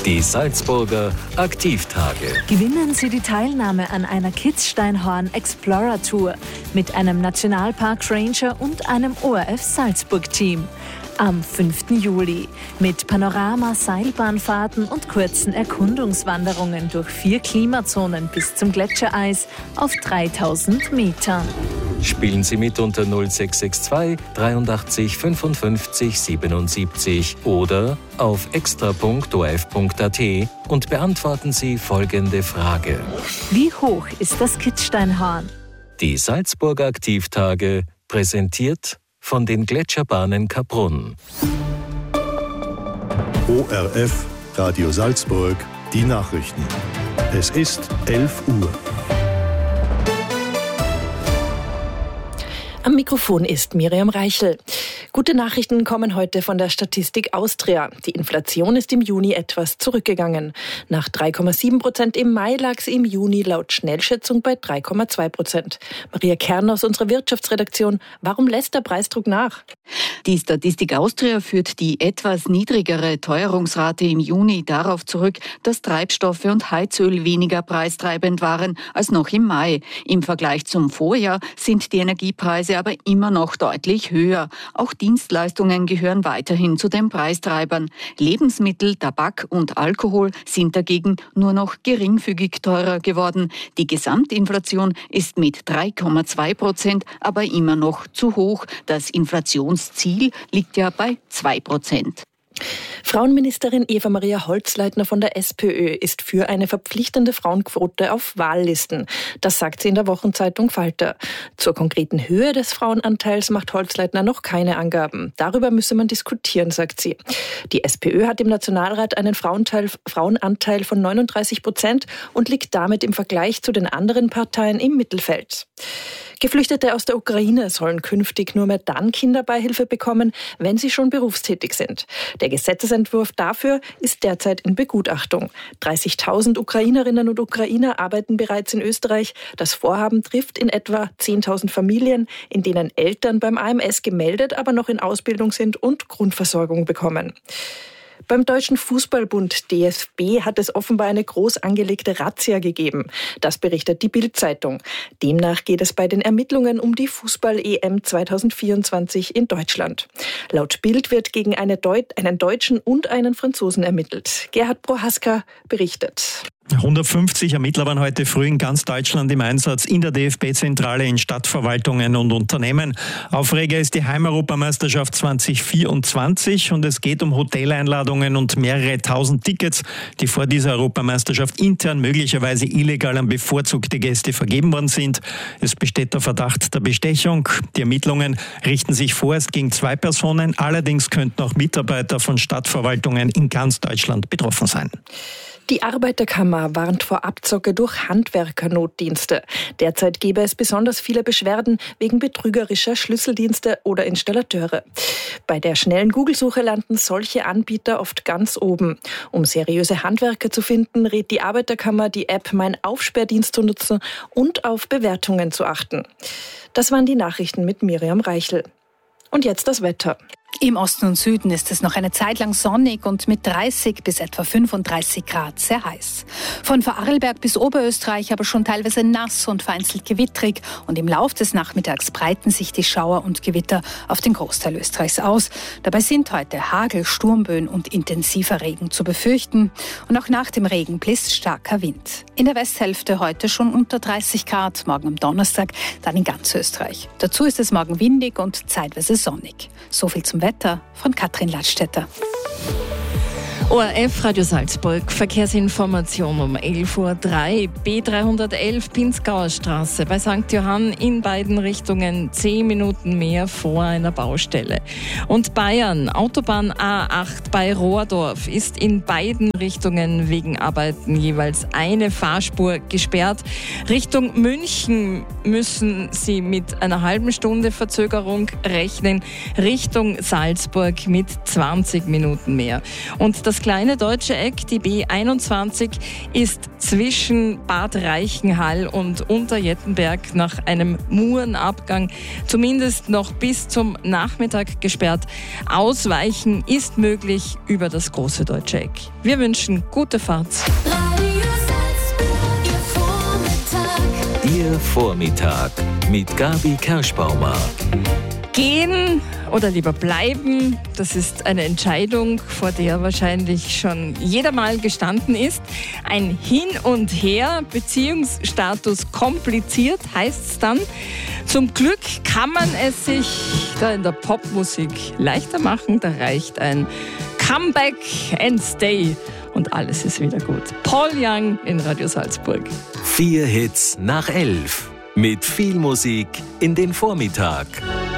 Die Salzburger Aktivtage. Gewinnen Sie die Teilnahme an einer Kitzsteinhorn Explorer Tour mit einem Nationalpark Ranger und einem ORF Salzburg Team. Am 5. Juli mit Panorama, Seilbahnfahrten und kurzen Erkundungswanderungen durch 4 Klimazonen bis zum Gletschereis auf 3000 Metern. Spielen Sie mit unter 0662 83 55 77 oder auf extra.orf.at und beantworten Sie folgende Frage. Wie hoch ist das Kitzsteinhorn? Die Salzburger Aktivtage, präsentiert von den Gletscherbahnen Kaprun. ORF Radio Salzburg, die Nachrichten. Es ist 11 Uhr. Am Mikrofon ist Miriam Reichel. Gute Nachrichten kommen heute von der Statistik Austria. Die Inflation ist im Juni etwas zurückgegangen. Nach 3,7% im Mai lag sie im Juni laut Schnellschätzung bei 3,2%. Maria Kern aus unserer Wirtschaftsredaktion. Warum lässt der Preisdruck nach? Die Statistik Austria führt die etwas niedrigere Teuerungsrate im Juni darauf zurück, dass Treibstoffe und Heizöl weniger preistreibend waren als noch im Mai. Im Vergleich zum Vorjahr sind die Energiepreise aber immer noch deutlich höher. Auch Dienstleistungen gehören weiterhin zu den Preistreibern. Lebensmittel, Tabak und Alkohol sind dagegen nur noch geringfügig teurer geworden. Die Gesamtinflation ist mit 3,2% aber immer noch zu hoch. Das Inflationsziel liegt ja bei 2%. Frauenministerin Eva-Maria Holzleitner von der SPÖ ist für eine verpflichtende Frauenquote auf Wahllisten. Das sagt sie in der Wochenzeitung Falter. Zur konkreten Höhe des Frauenanteils macht Holzleitner noch keine Angaben. Darüber müsse man diskutieren, sagt sie. Die SPÖ hat im Nationalrat einen Frauenanteil von 39% und liegt damit im Vergleich zu den anderen Parteien im Mittelfeld. Geflüchtete aus der Ukraine sollen künftig nur mehr dann Kinderbeihilfe bekommen, wenn sie schon berufstätig sind. Der Gesetzesentwurf dafür ist derzeit in Begutachtung. 30.000 Ukrainerinnen und Ukrainer arbeiten bereits in Österreich. Das Vorhaben trifft in etwa 10.000 Familien, in denen Eltern beim AMS gemeldet, aber noch in Ausbildung sind und Grundversorgung bekommen. Beim Deutschen Fußballbund DFB hat es offenbar eine groß angelegte Razzia gegeben. Das berichtet die Bild-Zeitung. Demnach geht es bei den Ermittlungen um die Fußball-EM 2024 in Deutschland. Laut Bild wird gegen einen Deutschen und einen Franzosen ermittelt. Gerhard Prohaska berichtet. 150 Ermittler waren heute früh in ganz Deutschland im Einsatz in der DFB-Zentrale, in Stadtverwaltungen und Unternehmen. Aufreger ist die Heimeuropameisterschaft 2024 und es geht um Hoteleinladungen und mehrere tausend Tickets, die vor dieser Europameisterschaft intern möglicherweise illegal an bevorzugte Gäste vergeben worden sind. Es besteht der Verdacht der Bestechung. Die Ermittlungen richten sich vorerst gegen 2 Personen. Allerdings könnten auch Mitarbeiter von Stadtverwaltungen in ganz Deutschland betroffen sein. Die Arbeiterkammer warnt vor Abzocke durch Handwerkernotdienste. Derzeit gäbe es besonders viele Beschwerden wegen betrügerischer Schlüsseldienste oder Installateure. Bei der schnellen Google-Suche landen solche Anbieter oft ganz oben. Um seriöse Handwerker zu finden, rät die Arbeiterkammer, die App Mein Aufsperrdienst zu nutzen und auf Bewertungen zu achten. Das waren die Nachrichten mit Miriam Reichel. Und jetzt das Wetter. Im Osten und Süden ist es noch eine Zeit lang sonnig und mit 30 bis etwa 35 Grad sehr heiß. Von Vorarlberg bis Oberösterreich aber schon teilweise nass und vereinzelt gewittrig. Und im Lauf des Nachmittags breiten sich die Schauer und Gewitter auf den Großteil Österreichs aus. Dabei sind heute Hagel, Sturmböen und intensiver Regen zu befürchten. Und auch nach dem Regen bläst starker Wind. In der Westhälfte heute schon unter 30 Grad, morgen am Donnerstag dann in ganz Österreich. Dazu ist es morgen windig und zeitweise sonnig. So viel zum Wetter von Katrin Ladstätter. ORF Radio Salzburg, Verkehrsinformation um 11.03 Uhr, B311 Pinzgauer Straße bei St. Johann in beiden Richtungen 10 Minuten mehr vor einer Baustelle. Und Bayern, Autobahn A8 bei Rohrdorf ist in beiden Richtungen wegen Arbeiten jeweils eine Fahrspur gesperrt. Richtung München müssen Sie mit einer halben Stunde Verzögerung rechnen, Richtung Salzburg mit 20 Minuten mehr. Und das kleine deutsche Eck, die B21, ist zwischen Bad Reichenhall und Unterjettenberg nach einem Murenabgang zumindest noch bis zum Nachmittag gesperrt. Ausweichen ist möglich über das große deutsche Eck. Wir wünschen gute Fahrt. Ihr Vormittag mit Gabi Kerschbaumer. Gehen oder lieber bleiben, das ist eine Entscheidung, vor der wahrscheinlich schon jeder mal gestanden ist. Ein Hin und Her, Beziehungsstatus kompliziert, heißt es dann. Zum Glück kann man es sich da in der Popmusik leichter machen. Da reicht ein Comeback and Stay und alles ist wieder gut. Paul Young in Radio Salzburg. 4 Hits nach 11. Mit viel Musik in den Vormittag.